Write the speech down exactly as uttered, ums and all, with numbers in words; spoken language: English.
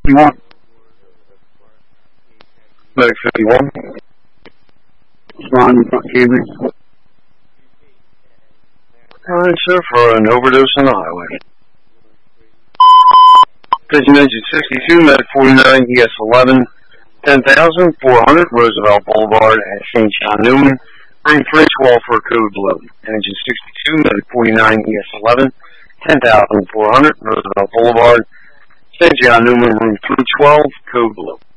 fifty-one. Medic fifty-one. Responding front Cambridge. Alright, sir, for an overdose on the highway. Pigeon engine sixty-two, Medic forty-nine, E S eleven, ten thousand four hundred, Roosevelt Boulevard at Saint John Newman. Room three twelve for code blue. Engine sixty-two, Medic forty-nine, E S eleven, ten thousand four hundred, Roosevelt Boulevard, Saint John Newman, room three twelve, code blue.